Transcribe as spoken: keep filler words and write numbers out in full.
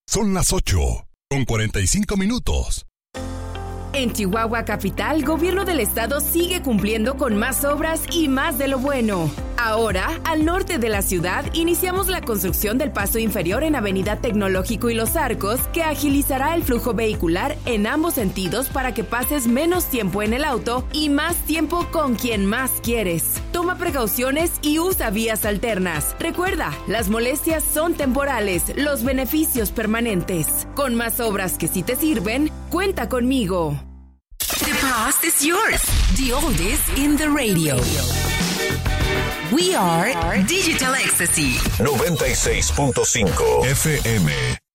Son las ocho, con cuarenta y cinco minutos. En Chihuahua Capital, Gobierno del Estado sigue cumpliendo con más obras y más de lo bueno. Ahora, al norte de la ciudad, iniciamos la construcción del paso inferior en Avenida Tecnológico y Los Arcos, que agilizará el flujo vehicular en ambos sentidos para que pases menos tiempo en el auto y más tiempo con quien más quieres. Toma precauciones y usa vías alternas. Recuerda, las molestias son temporales, los beneficios permanentes. Con más obras que sí te sirven, cuenta conmigo. The past is yours. The oldies in the radio. We are Digital Ecstasy. noventa y seis punto cinco F M.